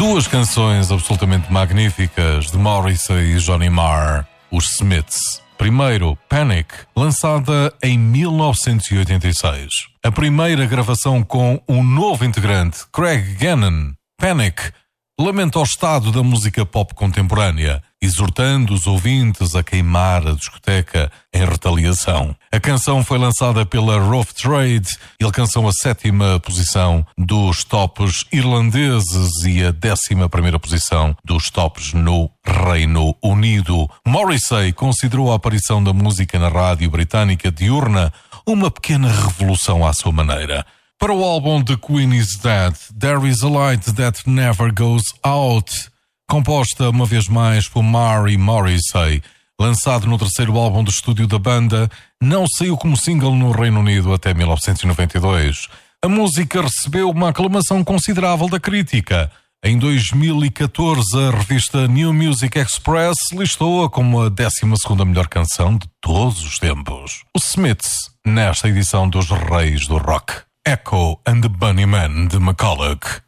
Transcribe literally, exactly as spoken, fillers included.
Duas canções absolutamente magníficas de Morrissey e Johnny Marr, os Smiths. Primeiro, Panic, lançada em mil novecentos e oitenta e seis. A primeira gravação com um novo integrante, Craig Gannon. Panic lamenta o estado da música pop contemporânea, exortando os ouvintes a queimar a discoteca em retaliação. A canção foi lançada pela Rough Trade e alcançou a sétima posição dos tops irlandeses e a décima primeira posição dos tops no Reino Unido. Morrissey considerou a aparição da música na rádio britânica diurna uma pequena revolução à sua maneira. Para o álbum The Queen Is Dead, There Is a Light That Never Goes Out, composta uma vez mais por Marr e Morrissey, lançado no terceiro álbum de estúdio da banda, não saiu como single no Reino Unido até mil novecentos e noventa e dois. A música recebeu uma aclamação considerável da crítica. Em dois mil e catorze, a revista New Music Express listou-a como a décima segunda melhor canção de todos os tempos. Os Smiths, nesta edição dos Reis do Rock. Echo and the Bunnymen de McCulloch.